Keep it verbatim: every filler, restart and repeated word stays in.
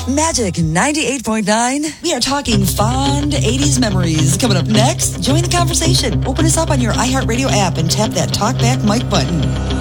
Magic ninety-eight point nine. We are talking fond eighties memories. Coming up next, join the conversation. Open us up on your iHeartRadio app and tap that TalkBack mic button.